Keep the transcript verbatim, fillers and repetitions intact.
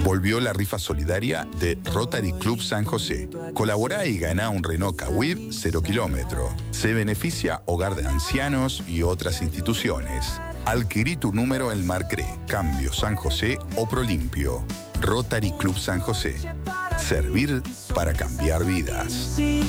Volvió la rifa solidaria de Rotary Club San José. Colaborá y ganá un Renault Kwid cero kilómetro. Se beneficia Hogar de Ancianos y otras instituciones. Adquirí tu número en Marcré, Cambio San José o Prolimpio. Rotary Club San José. Servir para cambiar vidas.